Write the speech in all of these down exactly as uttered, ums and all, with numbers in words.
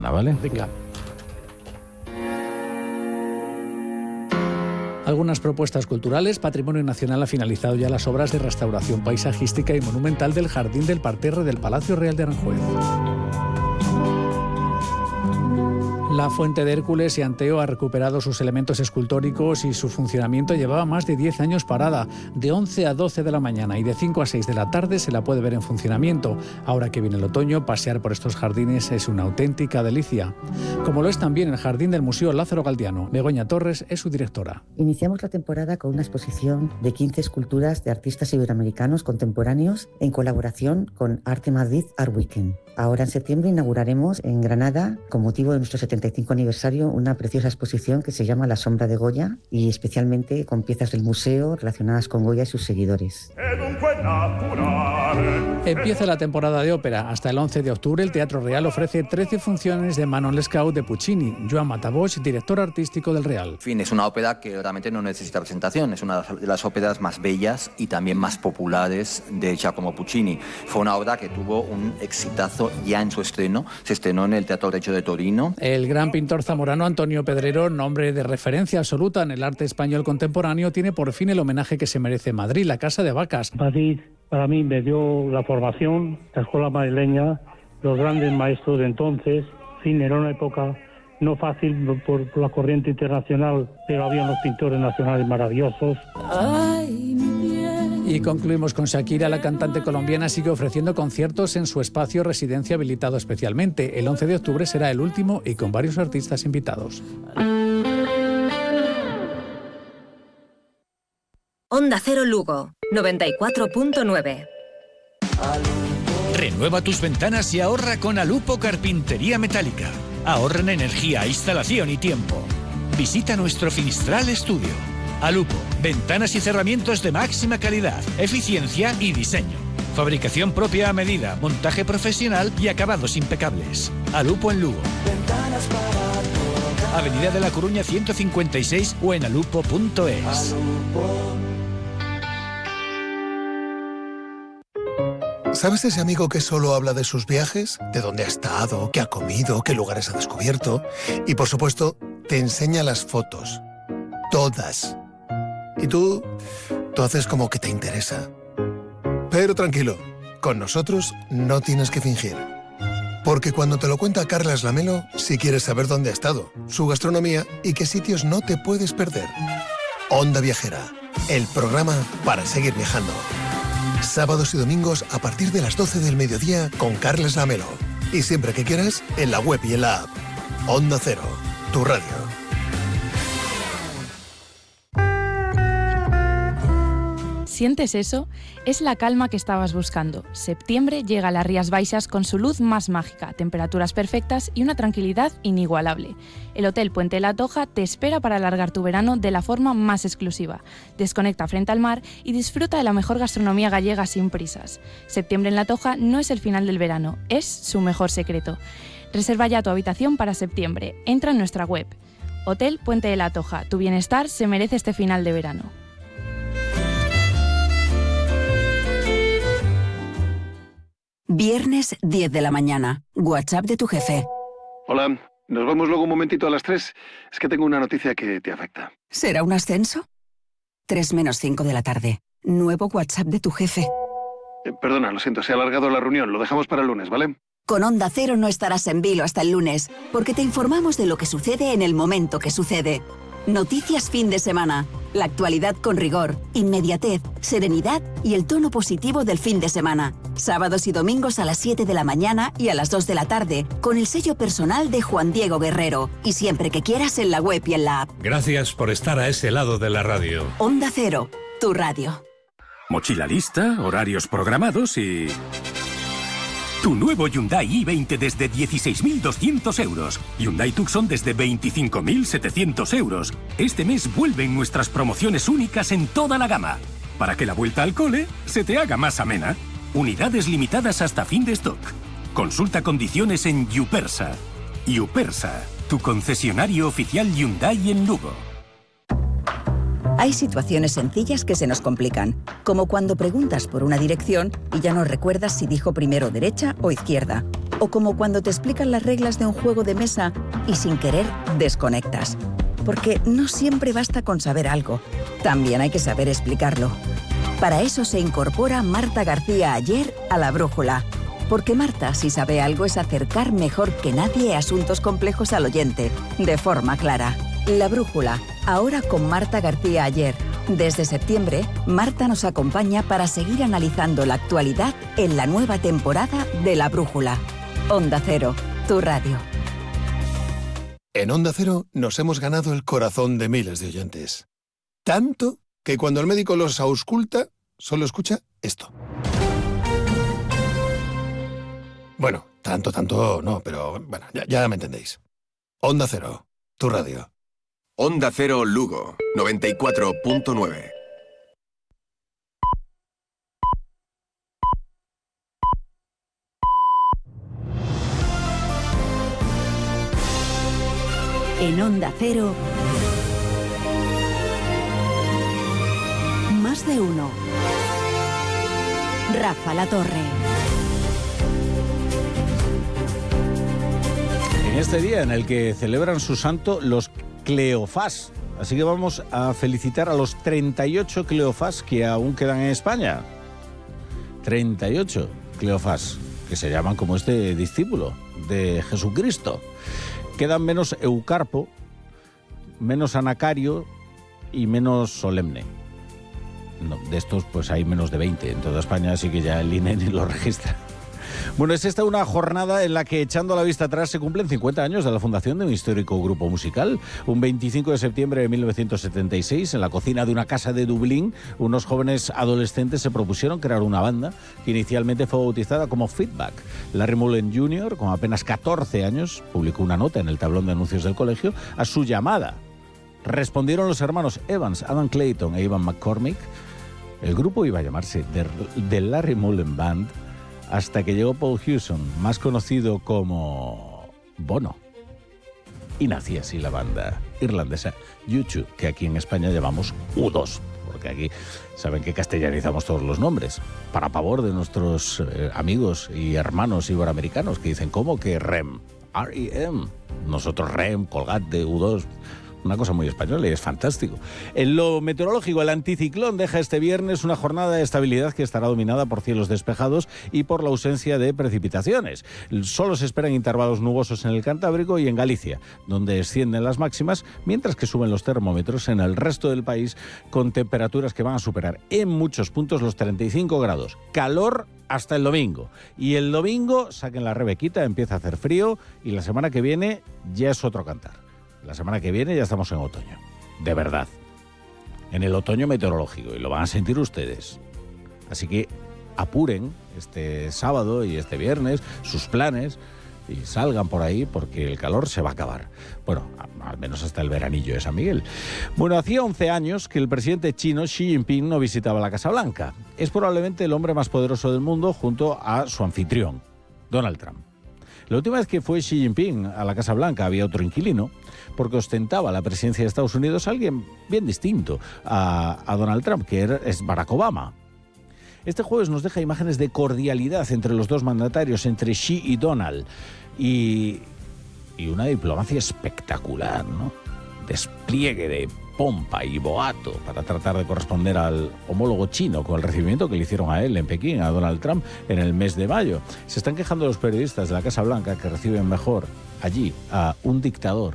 ¿Vale? Venga. Algunas propuestas culturales. Patrimonio Nacional ha finalizado ya las obras de restauración paisajística y monumental del Jardín del Parterre del Palacio Real de Aranjuez. La Fuente de Hércules y Anteo ha recuperado sus elementos escultóricos y su funcionamiento llevaba más de diez años parada. De once a doce de la mañana y de cinco a seis de la tarde se la puede ver en funcionamiento. Ahora que viene el otoño, pasear por estos jardines es una auténtica delicia. Como lo es también el Jardín del Museo Lázaro Galdiano. Begoña Torres es su directora. Iniciamos la temporada con una exposición de quince esculturas de artistas iberoamericanos contemporáneos en colaboración con Arte Madrid Art Weekend. Ahora en septiembre inauguraremos en Granada, con motivo de nuestro setenta y cinco aniversario, una preciosa exposición que se llama La Sombra de Goya y especialmente con piezas del museo relacionadas con Goya y sus seguidores. Empieza la temporada de ópera. Hasta el once de octubre el Teatro Real ofrece trece funciones de Manon Lescaut de Puccini. Joan Mataboch, director artístico del Real. En fin, es una ópera que realmente no necesita presentación. Es una de las óperas más bellas y también más populares de Giacomo Puccini. Fue una obra que tuvo un exitazo ya en su estreno. Se estrenó en el Teatro Regio de Torino. El gran pintor zamorano Antonio Pedrero, nombre de referencia absoluta en el arte español contemporáneo, tiene por fin el homenaje que se merece. Madrid, la Casa de Vacas. Madrid para mí me dio la formación, la escuela madrileña, los grandes maestros de entonces. En fin, era una época no fácil por, por la corriente internacional, pero había unos pintores nacionales maravillosos. Ay, y concluimos con Shakira. La cantante colombiana sigue ofreciendo conciertos en su espacio residencia habilitado especialmente. El once de octubre será el último y con varios artistas invitados. Onda Cero Lugo, noventa y cuatro punto nueve. Renueva tus ventanas y ahorra con Alupo Carpintería Metálica. Ahorren energía, instalación y tiempo. Visita nuestro Finistral Estudio. Alupo, ventanas y cerramientos de máxima calidad, eficiencia y diseño. Fabricación propia a medida, montaje profesional y acabados impecables. Alupo en Lugo. Ventanas para Avenida de la Coruña ciento cincuenta y seis o en alupo punto es. ¿Sabes ese amigo que solo habla de sus viajes? De dónde ha estado, qué ha comido, qué lugares ha descubierto. Y por supuesto, te enseña las fotos. Todas. Y tú, tú haces como que te interesa. Pero tranquilo, con nosotros no tienes que fingir. Porque cuando te lo cuenta Carlas Lamelo, sí quieres saber dónde ha estado, su gastronomía y qué sitios no te puedes perder. Onda Viajera, el programa para seguir viajando. Sábados y domingos a partir de las doce del mediodía con Carlas Lamelo. Y siempre que quieras, en la web y en la app. Onda Cero, tu radio. ¿Sientes eso? Es la calma que estabas buscando. Septiembre llega a las Rías Baixas con su luz más mágica, temperaturas perfectas y una tranquilidad inigualable. El Hotel Puente de la Toja te espera para alargar tu verano de la forma más exclusiva. Desconecta frente al mar y disfruta de la mejor gastronomía gallega sin prisas. Septiembre en la Toja no es el final del verano, es su mejor secreto. Reserva ya tu habitación para septiembre. Entra en nuestra web. Hotel Puente de la Toja. Tu bienestar se merece este final de verano. Viernes diez de la mañana. WhatsApp de tu jefe. Hola, nos vemos luego un momentito a las tres. Es que tengo una noticia que te afecta. ¿Será un ascenso? tres menos cinco de la tarde. Nuevo WhatsApp de tu jefe. Eh, perdona, lo siento, se ha alargado la reunión. Lo dejamos para el lunes, ¿vale? Con Onda Cero no estarás en vilo hasta el lunes, porque te informamos de lo que sucede en el momento que sucede. Noticias fin de semana. La actualidad con rigor, inmediatez, serenidad y el tono positivo del fin de semana. Sábados y domingos a las siete de la mañana y a las dos de la tarde, con el sello personal de Juan Diego Guerrero. Y siempre que quieras en la web y en la app. Gracias por estar a ese lado de la radio. Onda Cero, tu radio. Mochila lista, horarios programados y... Tu nuevo Hyundai i veinte desde dieciséis mil doscientos euros. Hyundai Tucson desde veinticinco mil setecientos euros. Este mes vuelven nuestras promociones únicas en toda la gama. Para que la vuelta al cole se te haga más amena. Unidades limitadas hasta fin de stock. Consulta condiciones en Yupersa. Yupersa, tu concesionario oficial Hyundai en Lugo. Hay situaciones sencillas que se nos complican, como cuando preguntas por una dirección y ya no recuerdas si dijo primero derecha o izquierda. O como cuando te explican las reglas de un juego de mesa y sin querer desconectas. Porque no siempre basta con saber algo, también hay que saber explicarlo. Para eso se incorpora Marta García Aller a La Brújula. Porque Marta, si sabe algo, es acercar mejor que nadie asuntos complejos al oyente, de forma clara. La Brújula, ahora con Marta García Aller. Desde septiembre, Marta nos acompaña para seguir analizando la actualidad en la nueva temporada de La Brújula. Onda Cero, tu radio. En Onda Cero nos hemos ganado el corazón de miles de oyentes. Tanto que cuando el médico los ausculta, solo escucha esto. Bueno, tanto, tanto no, pero bueno, ya, ya me entendéis. Onda Cero, tu radio. Onda Cero Lugo, noventa y cuatro punto nueve. En Onda Cero, Más de Uno. Rafa La Torre. En este día en el que celebran su santo los Cleofás. Así que vamos a felicitar a los treinta y ocho Cleofás que aún quedan en España. treinta y ocho Cleofás, que se llaman como este discípulo de Jesucristo. Quedan menos Eucarpo, menos Anacario y menos Solemne. No, de estos pues hay menos de veinte en toda España, así que ya el I N E ni lo registra. Bueno, es esta una jornada en la que, echando la vista atrás, se cumplen cincuenta años de la fundación de un histórico grupo musical. Un veinticinco de septiembre de mil novecientos setenta y seis, en la cocina de una casa de Dublín, unos jóvenes adolescentes se propusieron crear una banda que inicialmente fue bautizada como Feedback. Larry Mullen junior, con apenas catorce años, publicó una nota en el tablón de anuncios del colegio a su llamada. Respondieron los hermanos Evans, Adam Clayton e Ivan McCormick. El grupo iba a llamarse The, The Larry Mullen Band, hasta que llegó Paul Hewson, más conocido como Bono. Y nacía así la banda irlandesa U dos, que aquí en España llamamos U dos, porque aquí saben que castellanizamos todos los nombres, para pavor de nuestros eh, amigos y hermanos iberoamericanos, que dicen, ¿cómo que R E M? R E M. Nosotros R E M, Colgate, U dos... Una cosa muy española y es fantástico. En lo meteorológico, el anticiclón deja este viernes una jornada de estabilidad que estará dominada por cielos despejados y por la ausencia de precipitaciones. Solo se esperan intervalos nubosos en el Cantábrico y en Galicia, donde descienden las máximas, mientras que suben los termómetros en el resto del país, con temperaturas que van a superar en muchos puntos los treinta y cinco grados. Calor hasta el domingo. Y el domingo, saquen la rebequita, empieza a hacer frío y la semana que viene ya es otro cantar. La semana que viene ya estamos en otoño, de verdad, en el otoño meteorológico, y lo van a sentir ustedes. Así que apuren este sábado y este viernes sus planes y salgan por ahí porque el calor se va a acabar. Bueno, al menos hasta el veranillo de San Miguel. Bueno, hacía once años que el presidente chino Xi Jinping no visitaba la Casa Blanca. Es probablemente el hombre más poderoso del mundo junto a su anfitrión, Donald Trump. La última vez que fue Xi Jinping a la Casa Blanca había otro inquilino, porque ostentaba la presidencia de Estados Unidos alguien bien distinto a, a Donald Trump, que era, es Barack Obama. Este jueves nos deja imágenes de cordialidad entre los dos mandatarios, entre Xi y Donald, y, y una diplomacia espectacular, ¿no? Despliegue de pompa y boato para tratar de corresponder al homólogo chino con el recibimiento que le hicieron a él en Pekín, a Donald Trump, en el mes de mayo. Se están quejando los periodistas de la Casa Blanca que reciben mejor allí a un dictador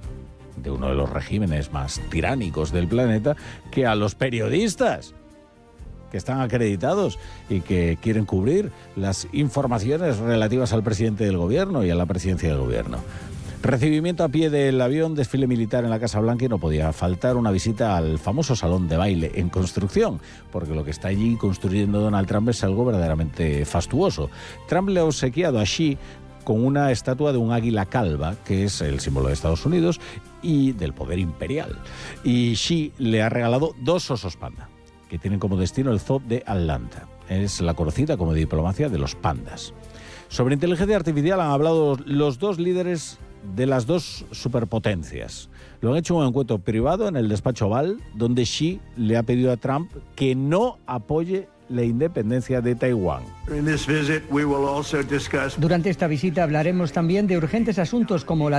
de uno de los regímenes más tiránicos del planeta que a los periodistas que están acreditados y que quieren cubrir las informaciones relativas al presidente del gobierno y a la presidencia del gobierno. Recibimiento a pie del avión, desfile militar en la Casa Blanca y no podía faltar una visita al famoso salón de baile en construcción, porque lo que está allí construyendo Donald Trump es algo verdaderamente fastuoso. Trump le ha obsequiado a Xi con una estatua de un águila calva, que es el símbolo de Estados Unidos y del poder imperial. Y Xi le ha regalado dos osos panda, que tienen como destino el zoo de Atlanta. Es la conocida como diplomacia de los pandas. Sobre inteligencia artificial han hablado los dos líderes de las dos superpotencias. Lo han hecho en un encuentro privado en el despacho Oval, donde Xi le ha pedido a Trump que no apoye la independencia de Taiwán. Durante esta visita hablaremos también de urgentes asuntos como la